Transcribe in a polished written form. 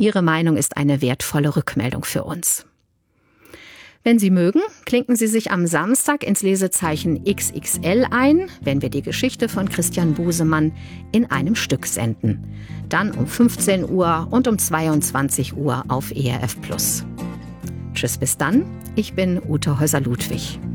Ihre Meinung ist eine wertvolle Rückmeldung für uns. Wenn Sie mögen, klinken Sie sich am Samstag ins Lesezeichen XXL ein, wenn wir die Geschichte von Christian Busemann in einem Stück senden. Dann um 15 Uhr und um 22 Uhr auf ERF+. Tschüss, bis dann. Ich bin Ute Häuser-Ludwig.